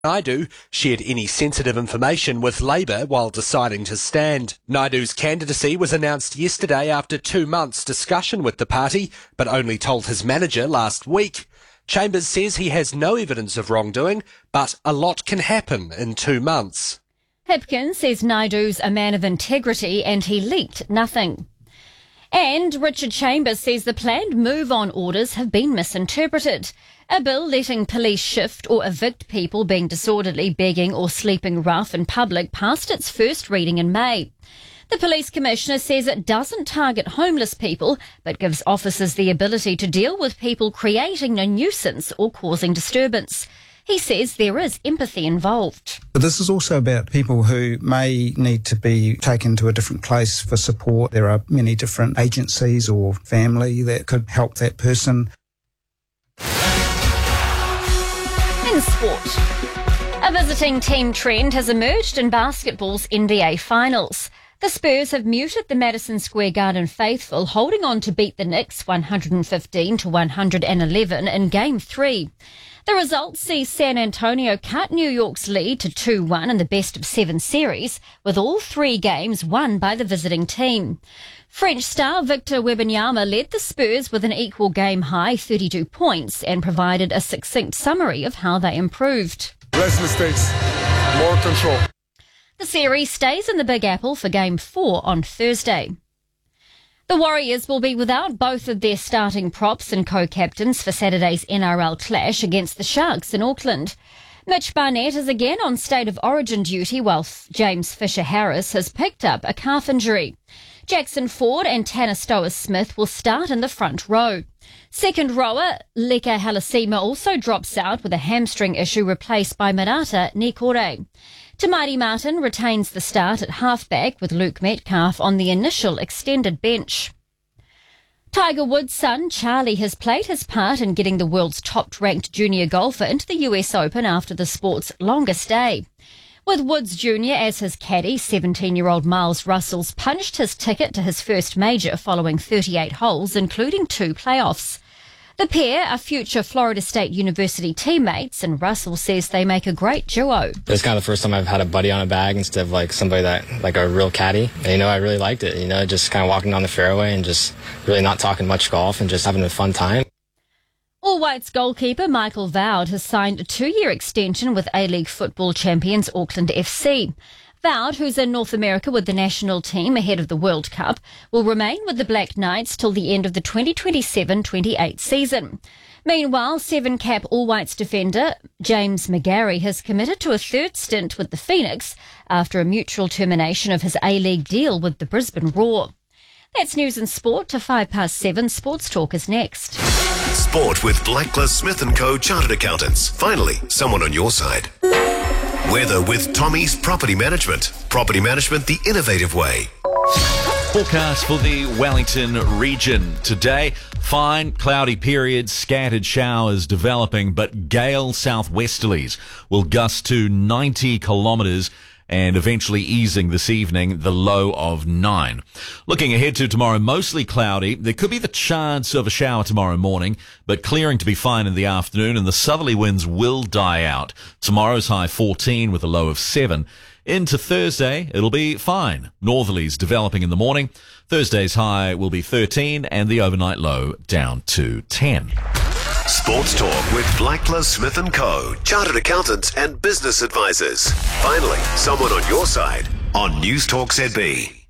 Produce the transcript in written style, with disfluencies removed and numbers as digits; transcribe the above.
Naidu shared any sensitive information with Labour while deciding to stand. Naidu's candidacy was announced yesterday after 2 months' discussion with the party, but only told his manager last week. Chambers says he has no evidence of wrongdoing, but a lot can happen in 2 months. Hipkins says Naidu's a man of integrity and he leaked nothing. And Richard Chambers says the planned move-on orders have been misinterpreted. A bill letting police shift or evict people being disorderly, begging or sleeping rough in public passed its first reading in May. The police commissioner says it doesn't target homeless people, but gives officers the ability to deal with people creating a nuisance or causing disturbance. He says there is empathy involved. But this is also about people who may need to be taken to a different place for support. There are many different agencies or family that could help that person. In sport, a visiting team trend has emerged in basketball's NBA finals. The Spurs have muted the Madison Square Garden faithful, holding on to beat the Knicks 115-111 in Game 3. The result sees San Antonio cut New York's lead to 2-1 in the best-of-7 series, with all 3 games won by the visiting team. French star Victor Wembanyama led the Spurs with an equal game-high 32 points and provided a succinct summary of how they improved. Less mistakes, more control. The series stays in the Big Apple for Game 4 on Thursday. The Warriors will be without both of their starting props and co-captains for Saturday's NRL clash against the Sharks in Auckland. Mitch Barnett is again on State of Origin duty while James Fisher-Harris has picked up a calf injury. Jackson Ford and Tanner Stowers-Smith will start in the front row. Second rower Leka Halasima also drops out with a hamstring issue, replaced by Marata Nikore. Tamati Martin retains the start at halfback with Luke Metcalf on the initial extended bench. Tiger Woods' son Charlie has played his part in getting the world's top-ranked junior golfer into the US Open after the sport's longest day. With Woods Jr. as his caddy, 17-year-old Miles Russell's punched his ticket to his first major following 38 holes, including 2 playoffs. The pair are future Florida State University teammates, and Russell says they make a great duo. It's kind of the first time I've had a buddy on a bag instead of like somebody that, like a real caddy. And, I really liked it, just kind of walking down the fairway and just really not talking much golf and just having a fun time. All Whites goalkeeper Michael Vowd has signed a 2-year extension with A-League football champions Auckland FC. Vowd, who's in North America with the national team ahead of the World Cup, will remain with the Black Knights till the end of the 2027-28 season. Meanwhile, 7-cap All Whites defender James McGarry has committed to a 3rd stint with the Phoenix after a mutual termination of his A-League deal with the Brisbane Roar. That's news and sport to 7:05. Sports Talk is next. Sport with Blackler Smith & Co. Chartered Accountants. Finally, someone on your side. Weather with Tommy's Property Management. Property management the innovative way. Forecast for the Wellington region today. Fine, cloudy periods, scattered showers developing, but gale southwesterlies will gust to 90 kilometres and eventually easing this evening, the low of 9. Looking ahead to tomorrow, mostly cloudy. There could be the chance of a shower tomorrow morning, but clearing to be fine in the afternoon, and the southerly winds will die out. Tomorrow's high 14 with a low of 7. Into Thursday, it'll be fine. Northerlies developing in the morning. Thursday's high will be 13 and the overnight low down to 10. Sports Talk with Blackler Smith & Co. Chartered Accountants and Business Advisors. Finally, someone on your side on News Talk ZB.